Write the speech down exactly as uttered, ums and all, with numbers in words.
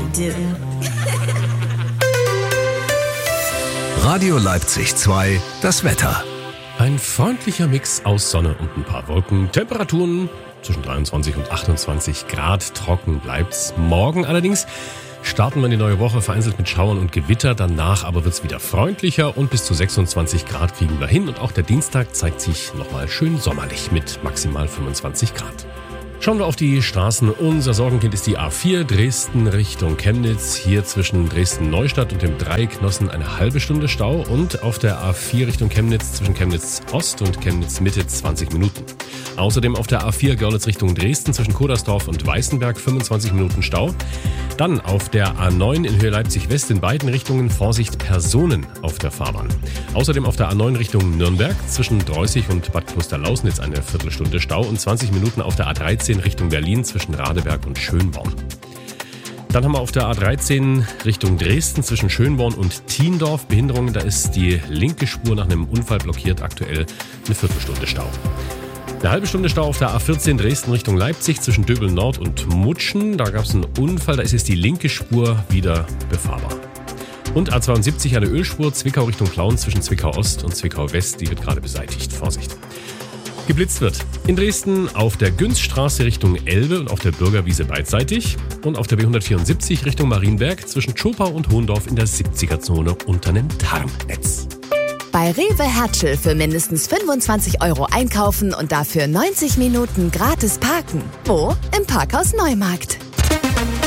do. Radio Leipzig zwei, das Wetter. Ein freundlicher Mix aus Sonne und ein paar Wolken. Temperaturen zwischen dreiundzwanzig und achtundzwanzig Grad. Trocken bleibt's. Morgen allerdings starten wir in die neue Woche vereinzelt mit Schauern und Gewitter. Danach aber wird's wieder freundlicher und bis zu sechsundzwanzig Grad kriegen wir hin. Und auch der Dienstag zeigt sich nochmal schön sommerlich mit maximal fünfundzwanzig Grad. Schauen wir auf die Straßen. Unser Sorgenkind ist die A vier, Dresden Richtung Chemnitz. Hier zwischen Dresden-Neustadt und dem Dreiecknossen eine halbe Stunde Stau. Und auf der A vier Richtung Chemnitz zwischen Chemnitz Ost und Chemnitz Mitte zwanzig Minuten. Außerdem auf der A vier Görlitz Richtung Dresden zwischen Kodersdorf und Weißenberg fünfundzwanzig Minuten Stau. Dann auf der A neun in Höhe Leipzig-West in beiden Richtungen Vorsicht Personen auf der Fahrbahn. Außerdem auf der A neun Richtung Nürnberg zwischen Dreußig und Bad Klosterlausnitz eine Viertelstunde Stau und zwanzig Minuten auf der A dreizehn Richtung Berlin zwischen Radeberg und Schönborn. Dann haben wir auf der A dreizehn Richtung Dresden zwischen Schönborn und Thiendorf Behinderungen. Da ist die linke Spur nach einem Unfall blockiert, aktuell eine Viertelstunde Stau. Eine halbe Stunde Stau auf der A vierzehn Dresden Richtung Leipzig zwischen Döbel Nord und Mutschen. Da gab es einen Unfall, da ist jetzt die linke Spur wieder befahrbar. Und A zweiundsiebzig eine Ölspur Zwickau Richtung Plauen zwischen Zwickau Ost und Zwickau West, die wird gerade beseitigt. Vorsicht. Geblitzt wird in Dresden auf der Günzstraße Richtung Elbe und auf der Bürgerwiese beidseitig und auf der B hundertvierundsiebzig Richtung Marienberg zwischen Schopau und Hohendorf in der siebziger-Zone unter einem Tarnnetz. Bei Rewe Hertschel für mindestens fünfundzwanzig Euro einkaufen und dafür neunzig Minuten gratis parken. Wo? Im Parkhaus Neumarkt.